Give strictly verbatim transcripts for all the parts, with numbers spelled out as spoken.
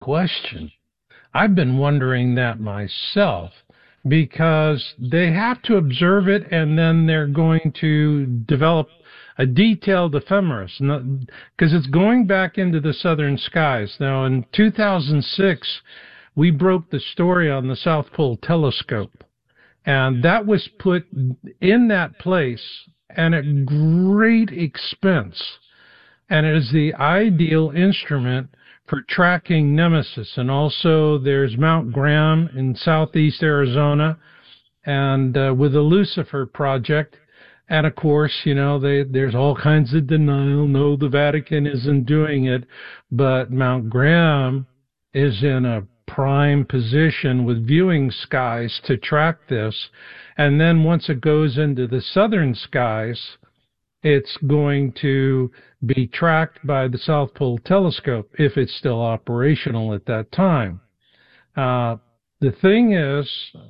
question. I've been wondering that myself because they have to observe it and then they're going to develop a detailed ephemeris because it's going back into the southern skies. Now, in two thousand six, we broke the story on the South Pole Telescope, and that was put in that place and at great expense, and it is the ideal instrument for tracking Nemesis. And also there's Mount Graham in southeast Arizona, and uh, with the Lucifer project. And of course, you know, they, there's all kinds of denial. No, the Vatican isn't doing it, but Mount Graham is in a prime position with viewing skies to track this. And then once it goes into the southern skies, it's going to be tracked by the South Pole Telescope if it's still operational at that time. Uh, the thing is,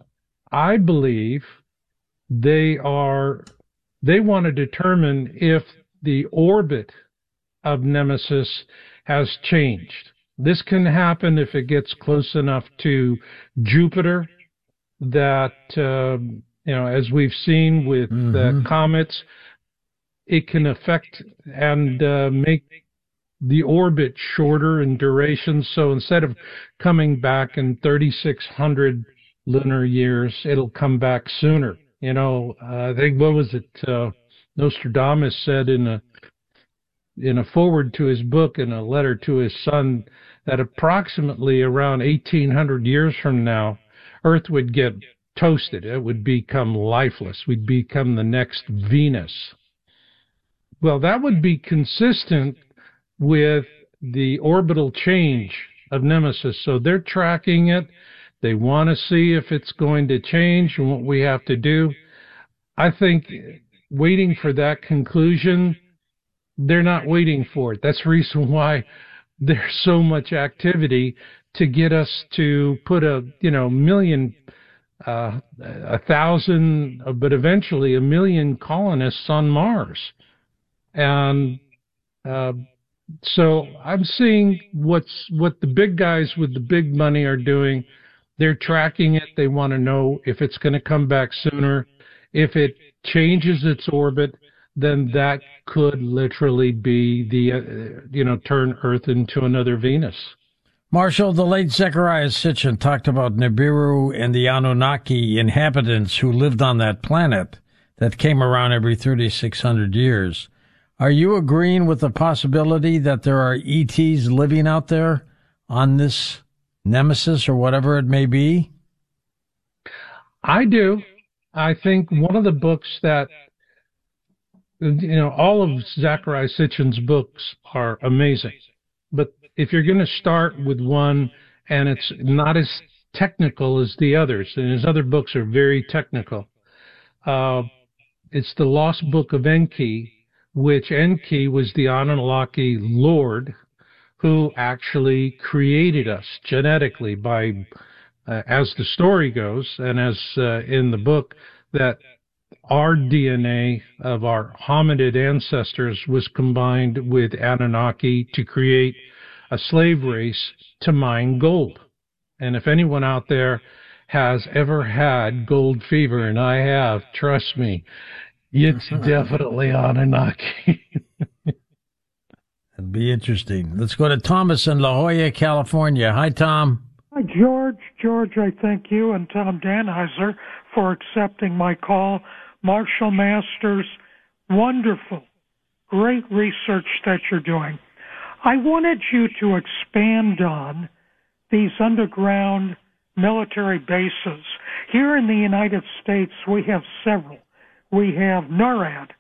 I believe they are, they want to determine if the orbit of Nemesis has changed. This can happen if it gets close enough to Jupiter that, uh, you know, as we've seen with mm-hmm. uh, comets, it can affect and uh, make the orbit shorter in duration. So instead of coming back in thirty-six hundred lunar years, it'll come back sooner. You know, uh, I think, what was it? Uh, Nostradamus said in a in a foreword to his book, in a letter to his son, that approximately around eighteen hundred years from now, Earth would get toasted. It would become lifeless. We'd become the next Venus. Well, that would be consistent with the orbital change of Nemesis. So they're tracking it. They want to see if it's going to change and what we have to do. I think waiting for that conclusion, they're not waiting for it. That's the reason why there's so much activity to get us to put a, you know, million, uh, a thousand, but eventually a million colonists on Mars. And uh, so I'm seeing what's what the big guys with the big money are doing. They're tracking it. They want to know if it's going to come back sooner. If it changes its orbit, then that could literally be the, uh, you know, turn Earth into another Venus. Marshall, the late Zecharia Sitchin talked about Nibiru and the Anunnaki inhabitants who lived on that planet that came around every thirty-six hundred years. Are you agreeing with the possibility that there are E Ts living out there on this Nemesis or whatever it may be? I do. I think one of the books that, you know, all of Zecharia Sitchin's books are amazing. But if you're going to start with one and it's not as technical as the others, and his other books are very technical, uh, it's The Lost Book of Enki, which Enki was the Anunnaki Lord who actually created us genetically by, uh, as the story goes, and as uh, in the book, that our D N A of our hominid ancestors was combined with Anunnaki to create a slave race to mine gold. And if anyone out there has ever had gold fever, and I have, trust me, it's definitely Anunnaki. It'd be interesting. Let's go to Thomas in La Jolla, California. Hi, Tom. Hi, George. George, I thank you and Tom Danheiser for accepting my call. Marshall Masters, wonderful, great research that you're doing. I wanted you to expand on these underground military bases. Here in the United States, we have several. We have NORAD,